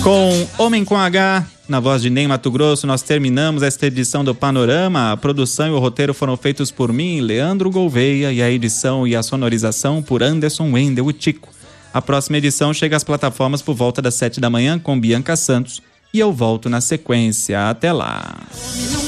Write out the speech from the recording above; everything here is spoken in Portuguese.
Com Homem com H, na voz de Ney Matogrosso, nós terminamos esta edição do Panorama. A produção e o roteiro foram feitos por mim, Leandro Gouveia, e a edição e a sonorização por Anderson Wendel, o Tico. A próxima edição chega às plataformas por volta das 7 da manhã com Bianca Santos e eu volto na sequência. Até lá!